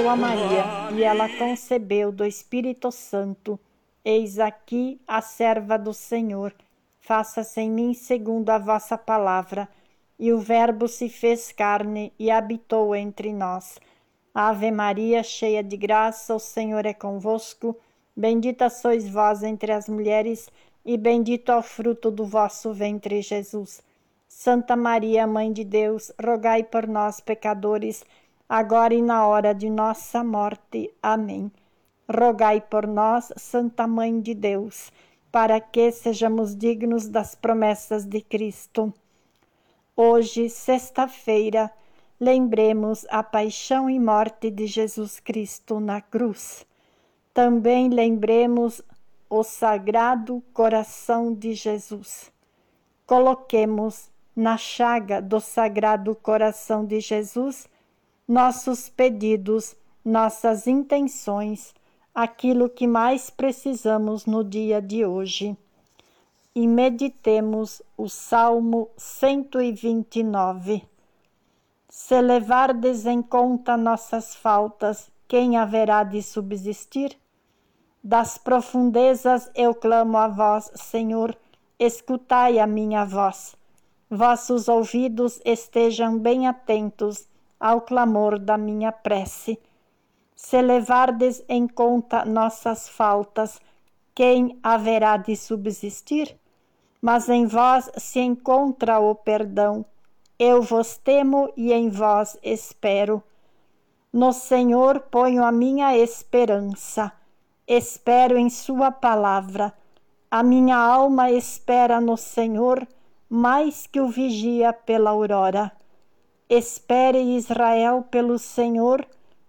a Maria, e ela concebeu do Espírito Santo. Eis aqui a serva do Senhor. Faça-se em mim segundo a vossa palavra. E o Verbo se fez carne e habitou entre nós. Ave Maria, cheia de graça, o Senhor é convosco. Bendita sois vós entre as mulheres, e bendito é o fruto do vosso ventre, Jesus. Santa Maria, Mãe de Deus, rogai por nós, pecadores, agora e na hora de nossa morte. Amém. Rogai por nós, Santa Mãe de Deus, para que sejamos dignos das promessas de Cristo. Hoje, sexta-feira, lembremos a paixão e morte de Jesus Cristo na cruz. Também lembremos o Sagrado Coração de Jesus. Coloquemos na chaga do Sagrado Coração de Jesus nossos pedidos, nossas intenções, aquilo que mais precisamos no dia de hoje. E meditemos o Salmo 129. Se levardes em conta nossas faltas, quem haverá de subsistir? Das profundezas eu clamo a vós, Senhor, escutai a minha voz. Vossos ouvidos estejam bem atentos ao clamor da minha prece. Se levardes em conta nossas faltas, quem haverá de subsistir? Mas em vós se encontra o perdão. Eu vos temo e em vós espero. No Senhor ponho a minha esperança. Espero em sua palavra. A minha alma espera no Senhor, mais que o vigia pela aurora. Espere Israel pelo Senhor,